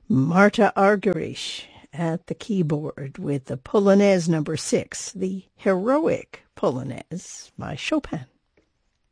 Marta Argerich at the keyboard with the Polonaise number 6, the Heroic Polonaise by Chopin.